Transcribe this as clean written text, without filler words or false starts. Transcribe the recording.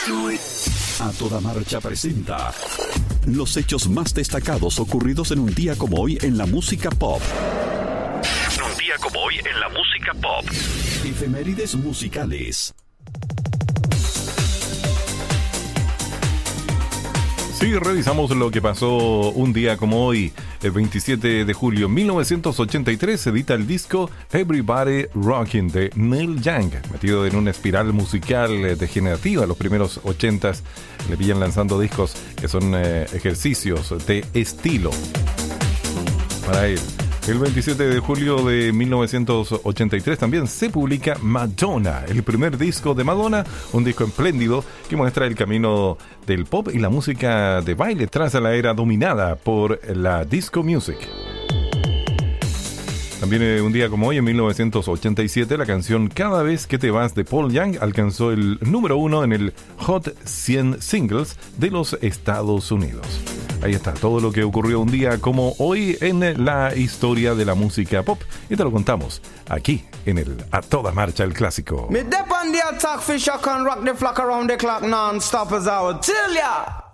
A Toda Marcha presenta los hechos más destacados ocurridos en un día como hoy en la música pop. Un día como hoy en la música pop. Efemérides musicales. Sí, revisamos lo que pasó un día como hoy. El 27 de julio de 1983 se edita el disco Everybody Rockin' de Neil Young. Metido en una espiral musical degenerativa, los primeros 80s le pillan lanzando discos que son ejercicios de estilo para él. El 27 de julio de 1983 también se publica Madonna, el primer disco de Madonna, un disco espléndido que muestra el camino del pop y la música de baile tras la era dominada por la disco music. También un día como hoy, en 1987, la canción Cada vez que te vas de Paul Young alcanzó el número 1 en el Hot 100 Singles de los Estados Unidos. Ahí está, todo lo que ocurrió un día como hoy en la historia de la música pop. Y te lo contamos aquí en el A Toda Marcha, el clásico. Me dep on the attack, fish, I can rock the flock around the clock non-stop as I would tell ya.